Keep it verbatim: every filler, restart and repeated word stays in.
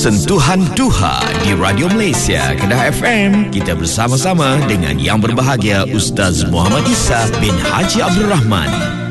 Sentuhan Duha di Radio Malaysia Kedah F M. Kita bersama-sama dengan yang berbahagia Ustaz Muhammad Isa bin Haji Abdul Rahman.